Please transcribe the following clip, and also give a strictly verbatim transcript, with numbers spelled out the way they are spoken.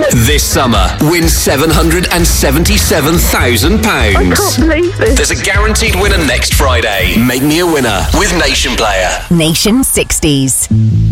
This summer, win seven hundred seventy-seven thousand pounds. I can't believe this. There's a guaranteed winner next Friday. Make me a winner with Nation Player. Nation sixties.